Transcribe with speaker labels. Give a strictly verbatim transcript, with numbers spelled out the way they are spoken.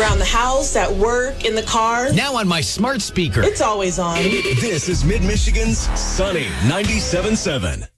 Speaker 1: Around the house, at work, in the car.
Speaker 2: Now on my smart speaker.
Speaker 1: It's always on.
Speaker 3: This is Mid-Michigan's Sunny ninety-seven point seven.